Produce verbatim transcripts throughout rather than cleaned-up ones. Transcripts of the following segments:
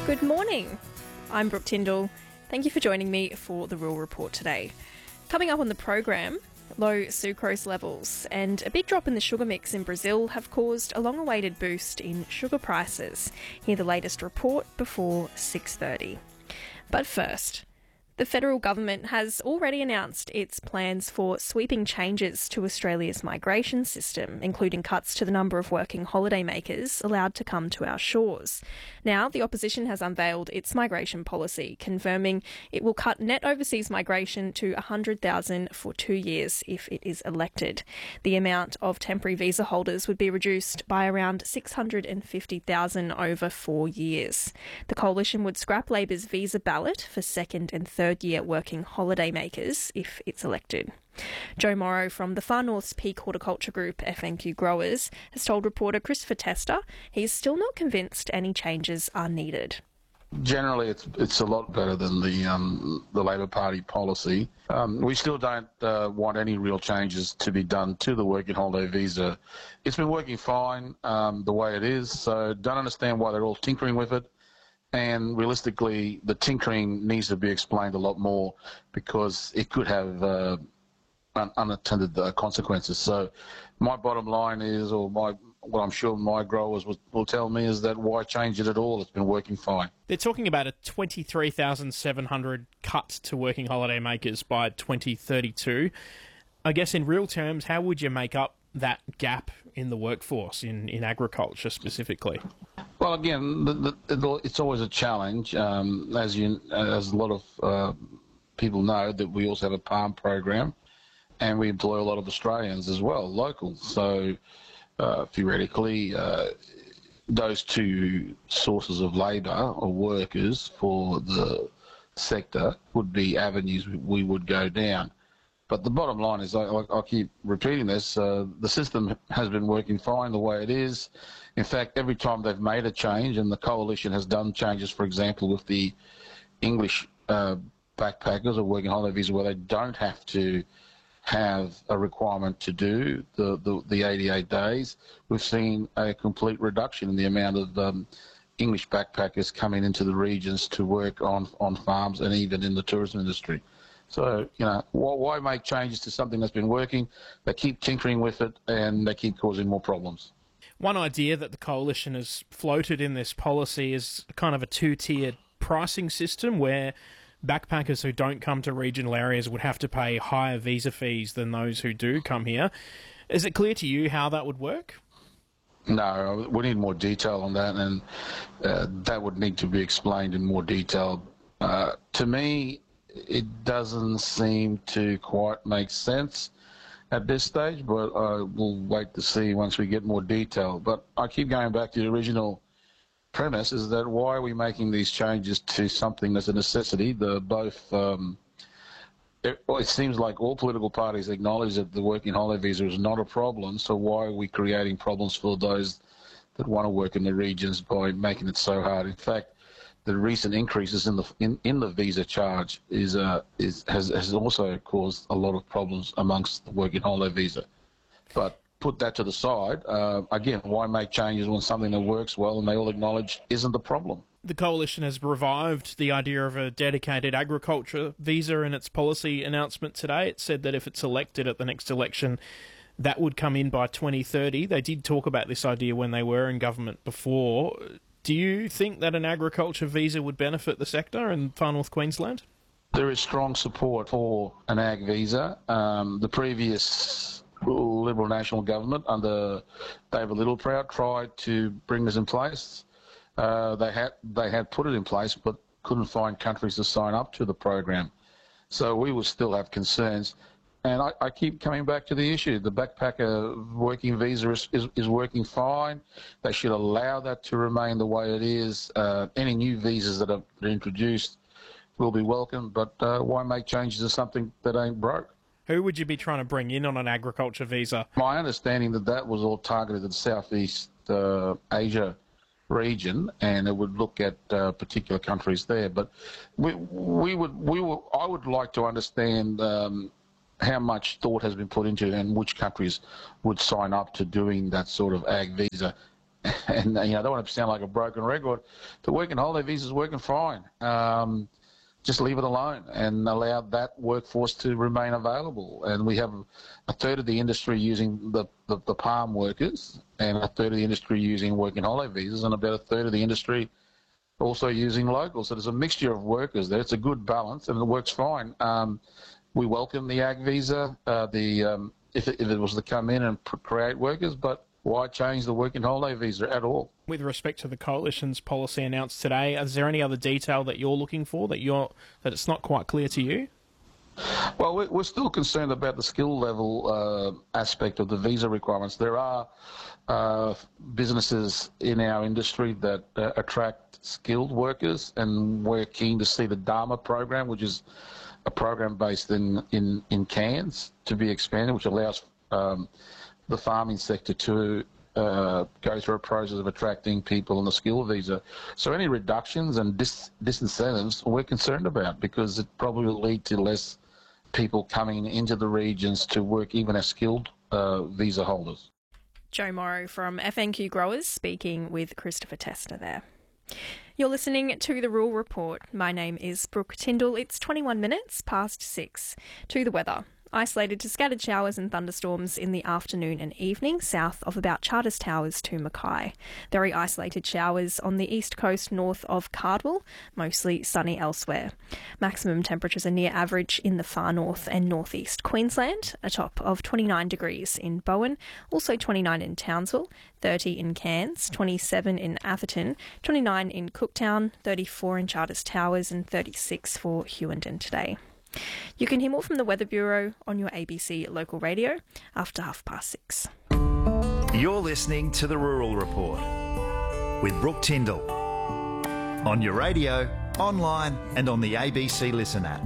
Good morning. I'm Brooke Tyndall. Thank you for joining me for the Rural Report today. Coming up on the program, low sucrose levels and a big drop in the sugar mix in Brazil have caused a long-awaited boost in sugar prices. Hear the latest report before six thirty. But first, the federal government has already announced its plans for sweeping changes to Australia's migration system, including cuts to the number of working holidaymakers allowed to come to our shores. Now, the opposition has unveiled its migration policy, confirming it will cut net overseas migration to one hundred thousand for two years if it is elected. The amount of temporary visa holders would be reduced by around six hundred fifty thousand over four years. The coalition would scrap Labor's visa ballot for second and third year working holidaymakers if it's elected. Joe Morrow from the Far North's peak horticulture group F N Q Growers has told reporter Christopher Tester he's still not convinced any changes are needed. Generally, it's it's a lot better than the um, the Labor Party policy. Um, we still don't uh, want any real changes to be done to the working holiday visa. It's been working fine um, the way it is, so don't understand why they're all tinkering with it. And realistically, the tinkering needs to be explained a lot more because it could have uh, un- unattended uh, consequences. So my bottom line is, or my what I'm sure my growers will, will tell me is that why change it at all? It's been working fine. They're talking about a twenty-three thousand seven hundred cut to working holidaymakers by twenty thirty-two. I guess in real terms, how would you make up that gap in the workforce, in, in agriculture specifically? Well, again, the, the, it's always a challenge. Um, as you, as a lot of uh, people know, that we also have a PALM program, and we employ a lot of Australians as well, local. So uh, theoretically, uh, those two sources of labour or workers for the sector would be avenues we would go down. But the bottom line is, I, I keep repeating this, uh, the system has been working fine the way it is. In fact, every time they've made a change, and the coalition has done changes, for example, with the English uh, backpackers or working holiday visa, where they don't have to have a requirement to do the, the, the eighty-eight days, we've seen a complete reduction in the amount of um, English backpackers coming into the regions to work on, on farms and even in the tourism industry. So, you know, why make changes to something that's been working? They keep tinkering with it and they keep causing more problems. One idea that the coalition has floated in this policy is kind of a two-tiered pricing system where backpackers who don't come to regional areas would have to pay higher visa fees than those who do come here. Is it clear to you how that would work? No, we need more detail on that, and uh, that would need to be explained in more detail. Uh, to me, it doesn't seem to quite make sense at this stage, but uh, we'll wait to see once we get more detail. But I keep going back to the original premise, is that why are we making these changes to something that's a necessity? The both, um, it, well, it seems like all political parties acknowledge that the working holiday visa is not a problem, so why are we creating problems for those that want to work in the regions by making it so hard? In fact, the recent increases in the in, in the visa charge is uh, is has has also caused a lot of problems amongst the working holiday visa. But put that to the side. Uh, again, why make changes when something that works well and they all acknowledge isn't the problem? The coalition has revived the idea of a dedicated agriculture visa in its policy announcement today. It said that if it's elected at the next election, that would come in by twenty thirty. They did talk about this idea when they were in government before. Do you think that an agriculture visa would benefit the sector in Far North Queensland? There is strong support for an ag visa. Um, the previous Liberal National Government under David Littleproud tried to bring this in place. Uh, they had they had put it in place, but couldn't find countries to sign up to the program. So we will still have concerns. And I, I keep coming back to the issue. The backpacker working visa is, is, is working fine. They should allow that to remain the way it is. Uh, any new visas that are introduced will be welcome, but uh, why make changes to something that ain't broke? Who would you be trying to bring in on an agriculture visa? My understanding that that was all targeted at the Southeast uh, Asia region, and it would look at uh, particular countries there. But we, we would, we will, I would like to understand um, how much thought has been put into it and which countries would sign up to doing that sort of ag visa. and you know, I don't want to sound like a broken record. The working holiday visa is working fine. Um, just leave it alone and allow that workforce to remain available. And we have a third of the industry using the, the, the palm workers, and a third of the industry using working holiday visas, and about a third of the industry also using locals. So there's a mixture of workers there. It's a good balance, and it works fine. Um, we welcome the ag visa, uh, the um, if, it, if it was to come in and create workers, but why change the working holiday visa at all? With respect to the coalition's policy announced today, is there any other detail that you're looking for that you're that it's not quite clear to you? Well, we're still concerned about the skill level uh, aspect of the visa requirements. There are uh, businesses in our industry that uh, attract skilled workers, and we're keen to see the Dharma program, which is a program based in, in, in Cairns, to be expanded, which allows um, the farming sector to uh, go through a process of attracting people on the skill visa. So any reductions and dis- disincentives we're concerned about, because it probably will lead to less people coming into the regions to work even as skilled uh, visa holders. Joe Morrow from F N Q Growers speaking with Christopher Tester there. You're listening to The Rural Report. My name is Brooke Tyndall. It's twenty-one minutes past six. To the weather. Isolated to scattered showers and thunderstorms in the afternoon and evening, south of about Charters Towers to Mackay. Very isolated showers on the east coast north of Cardwell, mostly sunny elsewhere. Maximum temperatures are near average in the far north and northeast Queensland, a top of twenty-nine degrees in Bowen, also twenty-nine in Townsville, thirty in Cairns, twenty-seven in Atherton, twenty-nine in Cooktown, thirty-four in Charters Towers and thirty-six for Hughenden today. You can hear more from the Weather Bureau on your A B C local radio after half past six. You're listening to The Rural Report with Brooke Tyndall on your radio, online and on the A B C Listen app.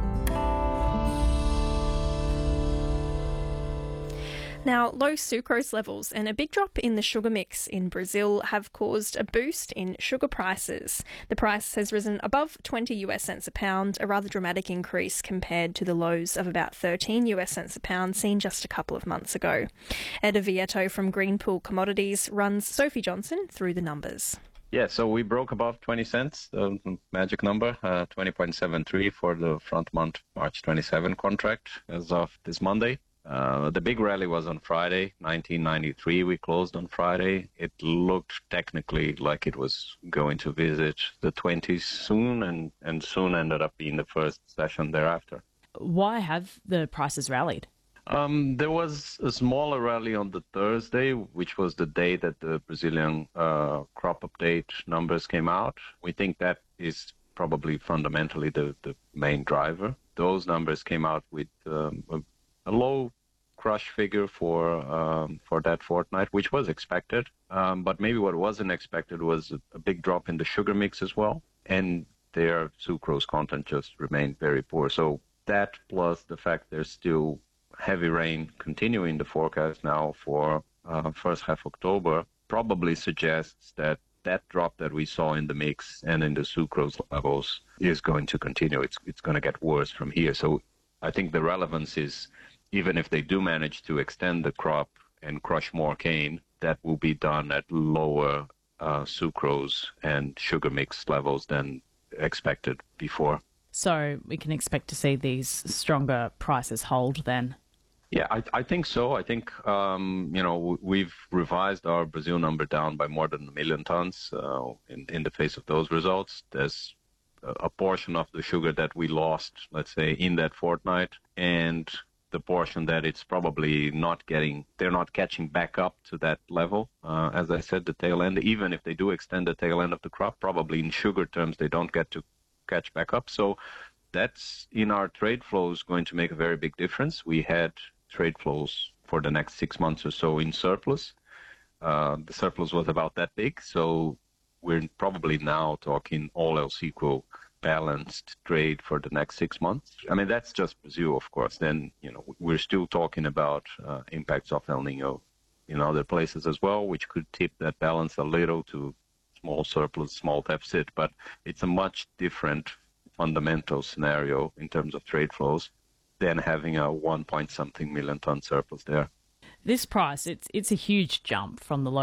Now, low sucrose levels and a big drop in the sugar mix in Brazil have caused a boost in sugar prices. The price has risen above twenty US cents a pound, a rather dramatic increase compared to the lows of about thirteen US cents a pound seen just a couple of months ago. Eda Vieto from Greenpool Commodities runs Sophie Johnson through the numbers. Yeah, so we broke above twenty cents, the magic number, uh, twenty point seven three for the front month March twenty-seventh contract as of this Monday. Uh, the big rally was on Friday, nineteen ninety-three. We closed on Friday. It looked technically like it was going to visit the twenties soon, and, and soon ended up being the first session thereafter. Why have the prices rallied? Um, there was a smaller rally on the Thursday, which was the day that the Brazilian uh, crop update numbers came out. We think that is probably fundamentally the, the main driver. Those numbers came out with um, a, a low crush figure for um, for that fortnight, which was expected. Um, but maybe what wasn't expected was a, a big drop in the sugar mix as well. And their sucrose content just remained very poor. So that plus the fact there's still heavy rain continuing the forecast now for uh, first half October probably suggests that that drop that we saw in the mix and in the sucrose levels is going to continue. It's it's going to get worse from here. So I think the relevance is, even if they do manage to extend the crop and crush more cane, that will be done at lower uh, sucrose and sugar mix levels than expected before. So we can expect to see these stronger prices hold then? Yeah, I, I think so. I think, um, you know, we've revised our Brazil number down by more than a million tons uh, in, in the face of those results. There's a portion of the sugar that we lost, let's say, in that fortnight, and the portion that it's probably not getting, they're not catching back up to that level. Uh, as I said, the tail end, even if they do extend the tail end of the crop, probably in sugar terms, they don't get to catch back up. So that's in our trade flows going to make a very big difference. We had trade flows for the next six months or so in surplus. Uh, the surplus was about that big, so we're probably now talking all else equal balanced trade for the next six months. I mean, that's just Brazil, of course. Then, you know, we're still talking about uh, impacts of El Nino in other places as well, which could tip that balance a little to small surplus, small deficit, but it's a much different fundamental scenario in terms of trade flows than having a one point something million ton surplus there. This price, it's it's a huge jump from the lows we've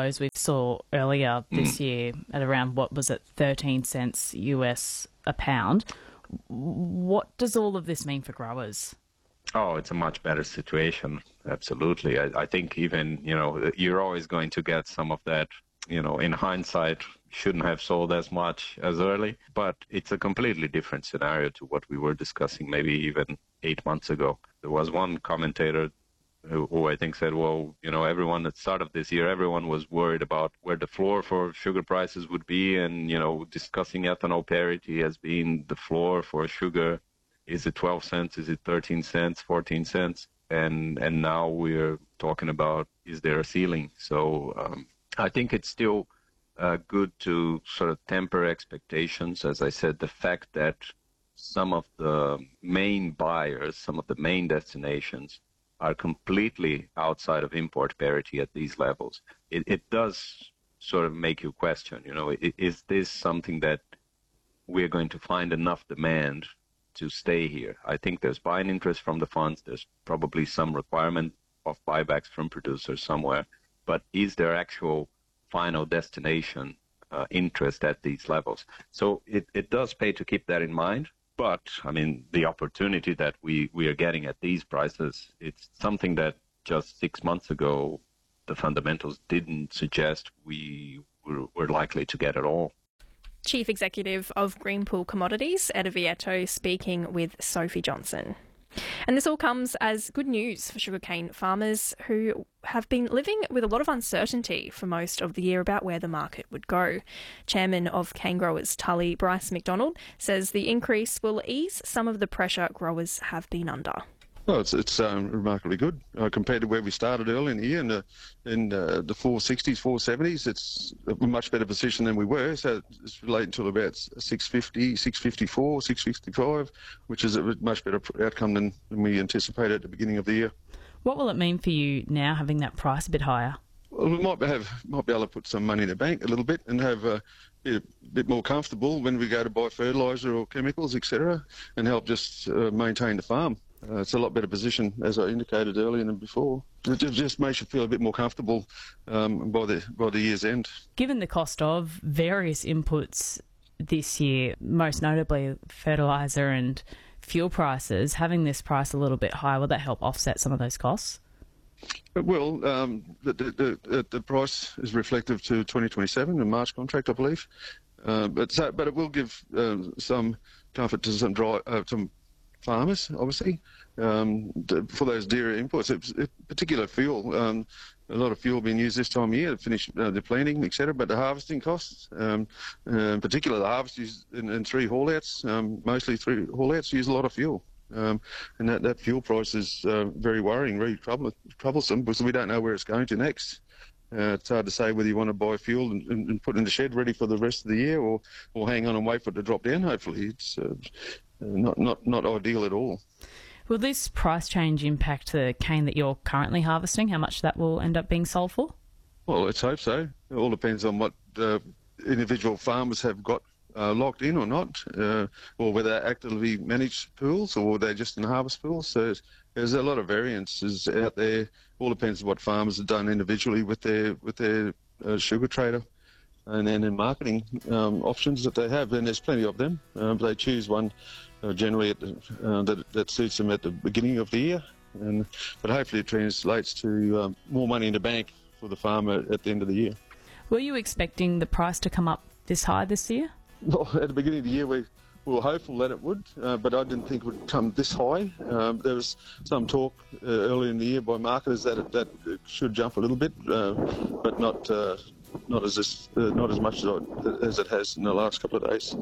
saw earlier this Mm. year at around, what was it, thirteen cents U S a pound. What does all of this mean for growers? Oh, it's a much better situation. Absolutely. I, I think even, you know, you're always going to get some of that, you know, in hindsight, shouldn't have sold as much as early, but it's a completely different scenario to what we were discussing maybe even eight months ago. There was one commentator who, who I think said, well, you know, everyone at the start of this year, everyone was worried about where the floor for sugar prices would be, and, you know, discussing ethanol parity as being the floor for sugar. Is it twelve cents? Is it thirteen cents, fourteen cents? And and now we're talking about, is there a ceiling? So um, I think it's still uh, good to sort of temper expectations. As I said, the fact that some of the main buyers, some of the main destinations are completely outside of import parity at these levels, it, it does sort of make you question, you know, is this something that we're going to find enough demand to stay here? I think there's buying interest from the funds. There's probably some requirement of buybacks from producers somewhere. But is there actual final destination uh, interest at these levels? So it, it does pay to keep that in mind. But, I mean, the opportunity that we, we are getting at these prices, it's something that just six months ago, the fundamentals didn't suggest we were, were likely to get at all. Chief Executive of Greenpool Commodities, Ed Ovieto, speaking with Sophie Johnson. And this all comes as good news for sugarcane farmers who have been living with a lot of uncertainty for most of the year about where the market would go. Chairman of Cane Growers Tully, Bryce McDonald, says the increase will ease some of the pressure growers have been under. Well, it's it's um, remarkably good uh, compared to where we started early in the year in the in uh, the four sixties, four seventies. It's a much better position than we were. So it's related to about six fifty, six fifty-four, six fifty-five, which is a much better outcome than, than we anticipated at the beginning of the year. What will it mean for you now, having that price a bit higher? Well, we might have might be able to put some money in the bank a little bit and have a bit, a bit more comfortable when we go to buy fertiliser or chemicals, et cetera, and help just uh, maintain the farm. Uh, it's a lot better position, as I indicated earlier than before. It just makes you feel a bit more comfortable um, by the by the year's end. Given the cost of various inputs this year, most notably fertiliser and fuel prices, having this price a little bit higher, will that help offset some of those costs? Well, um, the, the, the, the price is reflective to twenty twenty-seven, the March contract, I believe. Uh, but so, but it will give uh, some comfort to some dry, uh, some farmers, obviously, um, for those dairy inputs. It's, it, particular fuel, um, a lot of fuel being used this time of year to finish uh, the planting, et cetera. But the harvesting costs, um, uh, in particular, the harvest used in, in three haul-outs, um, mostly three haul-outs, use a lot of fuel. Um, and that, that fuel price is uh, very worrying, very trouble, troublesome, because we don't know where it's going to next. Uh, it's hard to say whether you want to buy fuel and, and, and put it in the shed ready for the rest of the year, or, or hang on and wait for it to drop down, hopefully. It's uh, not, not, not ideal at all. Will this price change impact the cane that you're currently harvesting, how much that will end up being sold for? Well, let's hope so. It all depends on what uh, individual farmers have got Uh, locked in or not, uh, or whether they're actively managed pools or they're just in harvest pools. So there's a lot of variances out there. All depends on what farmers have done individually with their with their uh, sugar trader and then in marketing um, options that they have. And there's plenty of them. Um, they choose one uh, generally at the, uh, that, that suits them at the beginning of the year. And, but hopefully it translates to um, more money in the bank for the farmer at the end of the year. Were you expecting the price to come up this high this year? Well, at the beginning of the year, we, we were hopeful that it would, uh, but I didn't think it would come this high. Um, there was some talk uh, early in the year by marketers that it, that it should jump a little bit, uh, but not uh, not as this, uh, not as much as, I, as it has in the last couple of days.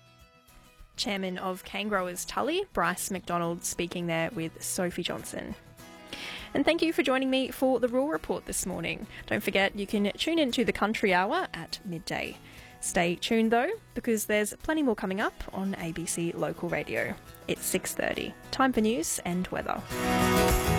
Chairman of Cane Growers Tully, Bryce McDonald, speaking there with Sophie Johnson. And thank you for joining me for the Rural Report this morning. Don't forget you can tune into the Country Hour at midday. Stay tuned though, because there's plenty more coming up on A B C Local Radio. It's six thirty. Time for news and weather.